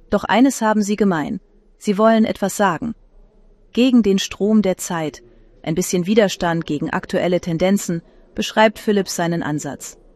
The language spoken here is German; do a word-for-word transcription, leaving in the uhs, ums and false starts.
Doch eines haben sie gemein: Sie wollen etwas sagen. Gegen den Strom der Zeit, ein bisschen Widerstand gegen aktuelle Tendenzen, beschreibt Phillips seinen Ansatz.